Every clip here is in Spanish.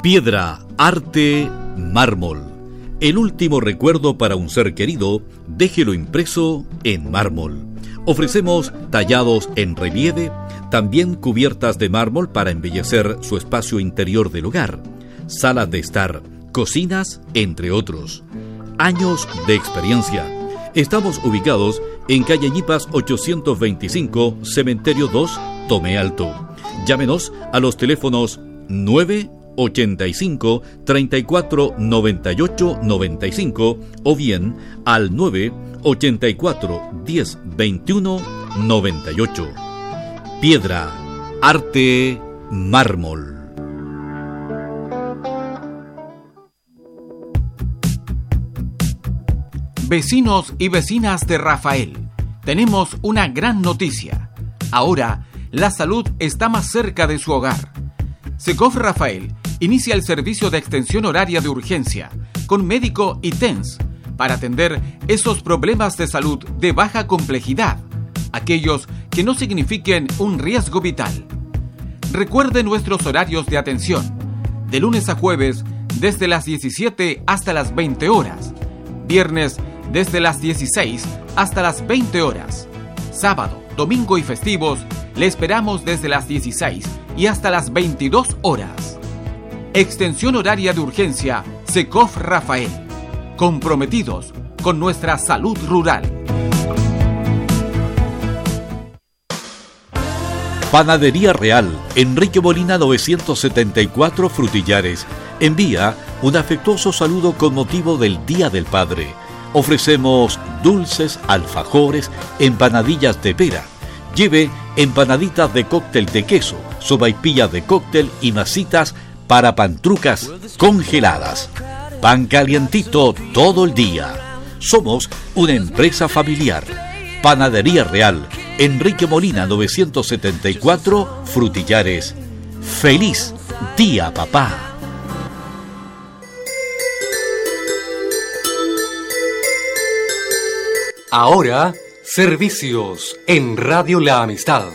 Piedra, arte, mármol. El último recuerdo para un ser querido, déjelo impreso en mármol. Ofrecemos tallados en relieve, también cubiertas de mármol para embellecer su espacio interior del hogar, salas de estar, cocinas, entre otros. Años de experiencia. Estamos ubicados en calle Ñipas 825, Cementerio 2, Tomé Alto. Llámenos a los teléfonos 985-3498-95 o bien al 984-1021-98. Piedra, arte, mármol. Vecinos y vecinas de Rafael, tenemos una gran noticia. Ahora, la salud está más cerca de su hogar. Secof Rafael inicia el servicio de extensión horaria de urgencia con médico y TENS para atender esos problemas de salud de baja complejidad, aquellos que no signifiquen un riesgo vital. Recuerde nuestros horarios de atención, de lunes a jueves desde las 17 hasta las 20 horas, viernes desde las 16 hasta las 20 horas, sábado, domingo y festivos le esperamos desde las 16 y hasta las 22 horas. Extensión horaria de urgencia Secof Rafael, comprometidos con nuestra salud rural. Panadería Real, Enrique Molina 974, Frutillares. Envía un afectuoso saludo con motivo del Día del Padre. Ofrecemos dulces, alfajores, empanadillas de pera. Lleve empanaditas de cóctel de queso, sopaipillas de cóctel y masitas para pantrucas congeladas. Pan calientito todo el día. Somos una empresa familiar. Panadería Real, Enrique Molina 974, Frutillares. ¡Feliz Día, papá! Ahora, servicios en Radio La Amistad.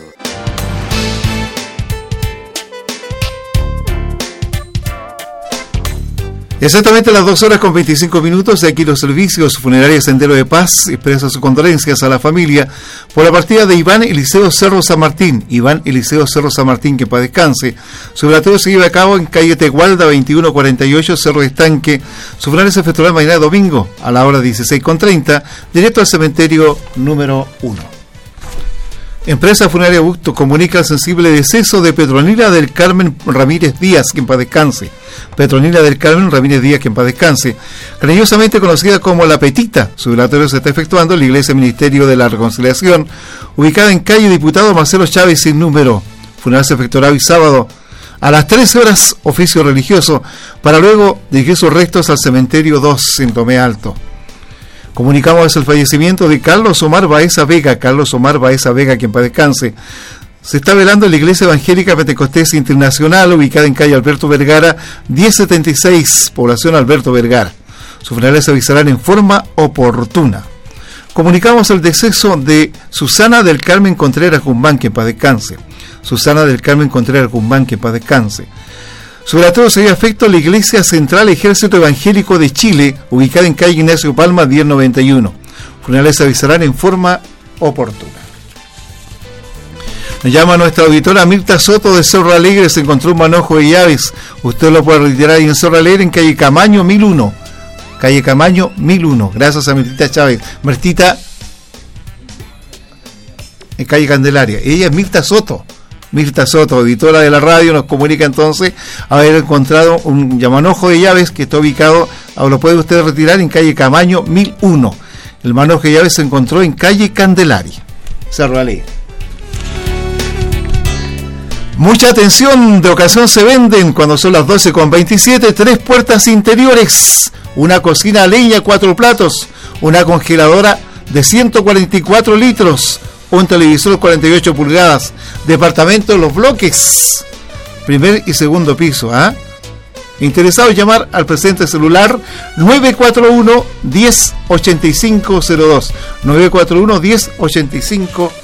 Exactamente a las 2:25 de aquí los servicios. Funeraria Sendero de Paz expresa sus condolencias a la familia por la partida de Iván Eliseo Cerro San Martín. Iván Eliseo Cerro San Martín, que para descanse. Su velatorio se lleva a cabo en calle Tegualda 2148, Cerro Estanque. Su funeral se efectuará mañana domingo a la hora 16:30, directo al cementerio número 1. Empresa Funeraria Busto comunica el sensible deceso de Petronila del Carmen Ramírez Díaz, quien para descanse. Petronila del Carmen Ramírez Díaz, quien para descanse. Cariñosamente conocida como La Petita. Su velatorio se está efectuando en la Iglesia Ministerio de la Reconciliación, ubicada en calle Diputado Marcelo Chávez sin número. Funeral se efectuará hoy sábado a las 13 horas, oficio religioso, para luego dirigir sus restos al cementerio 2 en Tomé Alto. Comunicamos el fallecimiento de Carlos Omar Baeza Vega, quien para descanse. Se está velando en la Iglesia Evangélica Pentecostés Internacional, ubicada en calle Alberto Vergara, 1076, población Alberto Vergara. Sus funerales se avisarán en forma oportuna. Comunicamos el deceso de Susana del Carmen Contreras Guzmán, quien para descanse. Susana del Carmen Contreras Guzmán, quien para descanse. Su velatorio se dio afecto a la Iglesia Central Ejército Evangélico de Chile, ubicada en calle Ignacio Palma 1091. Funerales se avisarán en forma oportuna. Nos llama nuestra auditora Mirta Soto de Cerro Alegre. Se encontró un manojo de llaves. Usted lo puede retirar ahí en Cerro Alegre, en calle Camaño 1001. Calle Camaño 1001. Gracias a Mirtita Chávez. Mirtita en calle Candelaria. Ella es Mirta Soto, auditora de la radio, nos comunica entonces haber encontrado un manojo de llaves que está ubicado, lo puede usted retirar en calle Camaño 1001. El manojo de llaves se encontró en calle Candelaria, Cerro Alegre. Mucha atención, de ocasión se venden cuando son las 12:27, 3 puertas interiores, una cocina a leña 4 platos, una congeladora de 144 litros, un televisor 48 pulgadas, departamento en Los Bloques, primer y segundo piso. Interesados, llamar al presente celular 941-108502, 941-108502.